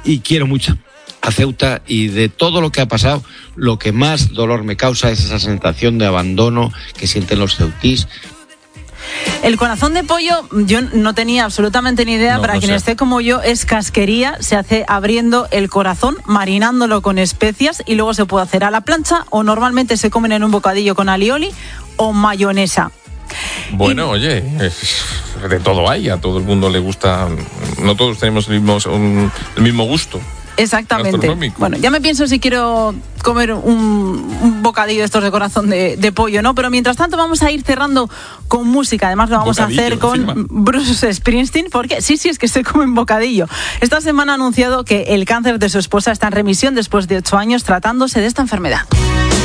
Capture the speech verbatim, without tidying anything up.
y quiero mucho a Ceuta, y de todo lo que ha pasado, lo que más dolor me causa es esa sensación de abandono que sienten los ceutís. El corazón de pollo, yo no tenía absolutamente ni idea, no, para no quien sé. esté como yo, es casquería, se hace abriendo el corazón, marinándolo con especias y luego se puede hacer a la plancha o normalmente se comen en un bocadillo con alioli o mayonesa. Bueno, y... oye, es, de todo hay, a todo el mundo le gusta, no todos tenemos el mismo, un, el mismo gusto. Exactamente. Bueno, ya me pienso si quiero comer un, un bocadillo de estos de corazón de, de pollo, ¿no? Pero mientras tanto vamos a ir cerrando con música. Además lo vamos bocadillo, a hacer con encima. Bruce Springsteen, porque sí, sí, es que se come un bocadillo. Esta semana ha anunciado que el cáncer de su esposa está en remisión después de ocho años tratándose de esta enfermedad.